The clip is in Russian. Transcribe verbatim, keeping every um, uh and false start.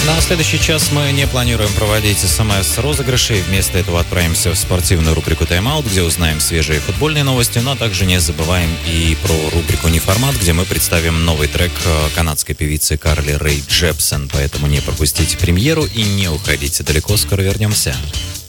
На следующий час мы не планируем проводить смс-розыгрыши. Вместо этого отправимся в спортивную рубрику «Тайм-аут», где узнаем свежие футбольные новости, но также не забываем и про рубрику «Неформат», где мы представим новый трек канадской певицы Карли Рэй Джепсон. Поэтому не пропустите премьеру и не уходите далеко, скоро вернемся.